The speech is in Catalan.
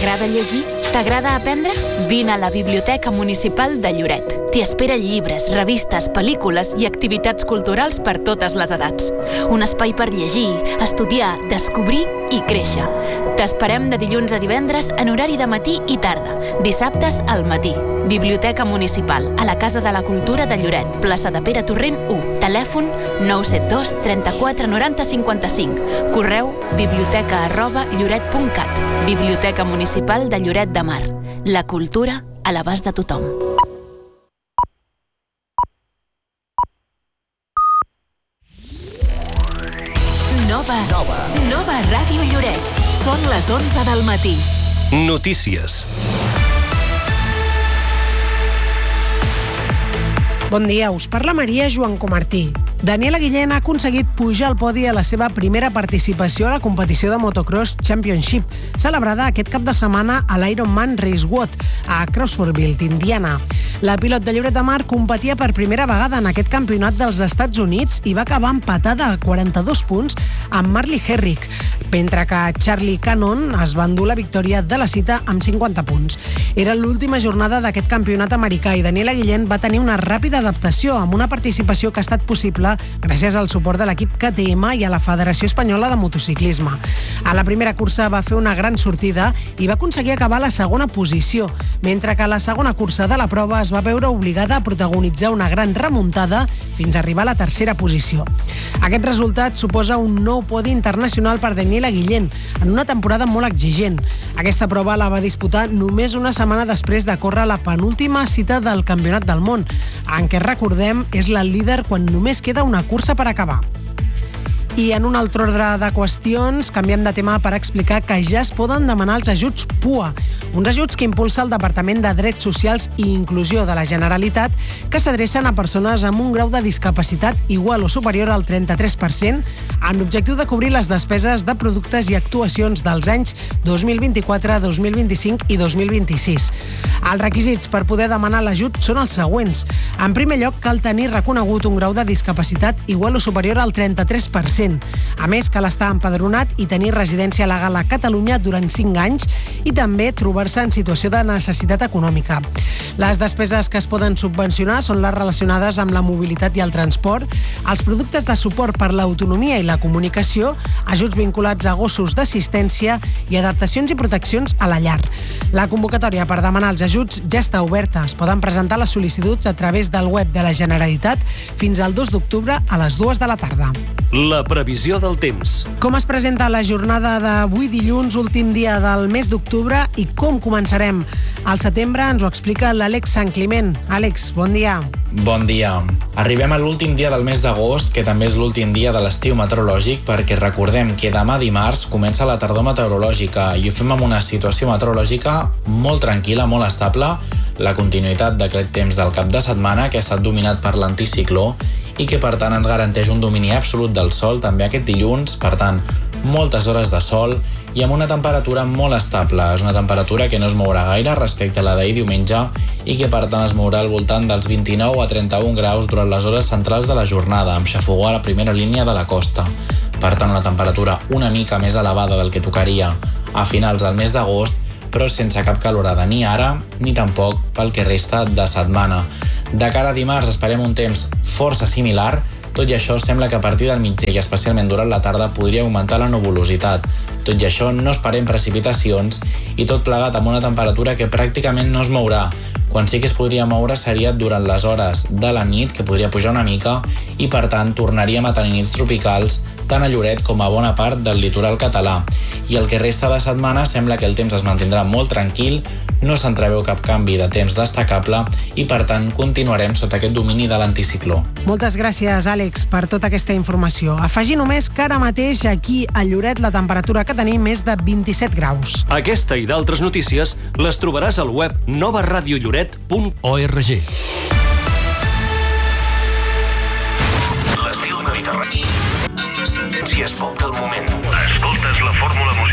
T'agrada llegir? T'agrada aprendre? Vine a la Biblioteca Municipal de Lloret. T'hi esperen llibres, revistes, pel·lícules i activitats culturals per totes les edats. Un espai per llegir, estudiar, descobrir i créixer. T'esperem de dilluns a divendres en horari de matí i tarda, dissabtes al matí. Biblioteca Municipal, a la Casa de la Cultura de Lloret, plaça de Pere Torrent 1, telèfon 972 34 90 55, correu biblioteca@lloret.cat. Biblioteca Municipal de Lloret de Mar. La cultura a l'abast de tothom. Nova Ràdio Lloret. Són les 11 del matí. Notícies. Bon dia, us parla Maria Joan Comartí. Daniela Guillén ha aconseguit pujar al podi a la seva primera participació a la competició de motocross Championship, celebrada aquest cap de setmana a l'Ironman Racewalk, a Crawfordsville, Indiana. La pilot de Lloret de Mar competia per primera vegada en aquest campionat dels Estats Units i va acabar empatada a 42 punts amb Marley Herrick, mentre que Charlie Cannon es va endur la victòria de la cita amb 50 punts. Era l'última jornada d'aquest campionat americà i Daniela Guillén va tenir una ràpida adaptació amb una participació que ha estat possible gràcies al suport de l'equip KTM i a la Federació Espanyola de Motociclisme. A la primera cursa va fer una gran sortida i va aconseguir acabar a la segona posició, mentre que a la segona cursa de la prova es va veure obligada a protagonitzar una gran remuntada fins a arribar a la tercera posició. Aquest resultat suposa un nou podi internacional per Daniela Guillén en una temporada molt exigent. Aquesta prova la va disputar només una setmana després de córrer la penúltima cita del Campionat del Món, en què, recordem, és la líder quan només queda una cursa per acabar. I en un altre ordre de qüestions, canviem de tema per explicar que ja es poden demanar els ajuts PUA, uns ajuts que impulsa el Departament de Drets Socials i Inclusió de la Generalitat, que s'adrecen a persones amb un grau de discapacitat igual o superior al 33%, amb l'objectiu de cobrir les despeses de productes i actuacions dels anys 2024, 2025 i 2026. Els requisits per poder demanar l'ajut són els següents. En primer lloc, cal tenir reconegut un grau de discapacitat igual o superior al 33%. A més, cal estar empadronat i tenir residència legal a Catalunya durant 5 anys i també trobar-se en situació de necessitat econòmica. Les despeses que es poden subvencionar són les relacionades amb la mobilitat i el transport, els productes de suport per l'autonomia i la comunicació, ajuts vinculats a gossos d'assistència i adaptacions i proteccions a la llar. La convocatòria per demanar els ajuts ja està oberta. Es poden presentar les sol·licituds a través del web de la Generalitat fins al 2 d'octubre a les 2 de la tarda. La previsió del temps. Com es presenta la jornada d'avui dilluns, últim dia del mes d'octubre, i com començarem al setembre ens ho explica l'Àlex Sant Climent. Àlex, bon dia. Bon dia. Arribem a l'últim dia del mes d'agost, que també és l'últim dia de l'estiu meteorològic, perquè recordem que demà dimarts comença la tardor meteorològica i ho fem amb una situació meteorològica molt tranquil·la, molt estable, la continuïtat d'aquest temps del cap de setmana que ha estat dominat per l'anticicló i que per tant ens garanteix un domini absolut del sol també aquest dilluns, per tant moltes hores de sol i amb una temperatura molt estable. És una temperatura que no es mourà gaire respecte a la d'ahir diumenge i que per tant es mourà al voltant dels 29 a 31 graus durant les hores centrals de la jornada, amb xafogó a la primera línia de la costa. Per tant, una temperatura una mica més elevada del que tocaria a finals del mes d'agost, però sense cap calorada ni ara ni tampoc pel que resta de setmana. De cara a dimarts esperem un temps força similar. Tot i això, sembla que a partir del migdia i especialment durant la tarda podria augmentar la nuvolositat. Tot i això, no esperem precipitacions i tot plegat amb una temperatura que pràcticament no es mourà. Quan sí que es podria moure seria durant les hores de la nit, que podria pujar una mica, i per tant tornaríem a tenir nits tropicals tant a Lloret com a bona part del litoral català. I el que resta de setmana sembla que el temps es mantindrà molt tranquil, no s'entreveu cap canvi de temps destacable i per tant continuarem sota aquest domini de l'anticicló. Moltes gràcies, Àlex, per tota aquesta informació. Afegir només que ara mateix aquí a Lloret la temperatura que tenim és de 27 graus. Aquesta i d'altres notícies les trobaràs al web novaradiolloret.org. L'estil mediterrani amb les tendències pop del moment. Escoltes la fórmula musical